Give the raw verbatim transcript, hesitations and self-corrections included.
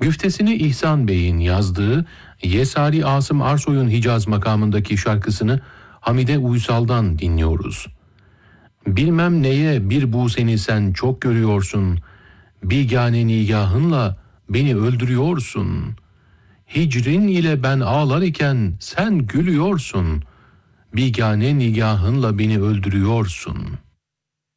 Güftesini İhsan Bey'in yazdığı Yesari Asım Arsoy'un Hicaz makamındaki şarkısını Hamide Uysal'dan dinliyoruz. Bilmem neye bir bu seni sen çok görüyorsun, bigâne nigahınla beni öldürüyorsun. Hicrin ile ben ağlar iken sen gülüyorsun, bigâne nigahınla beni öldürüyorsun.''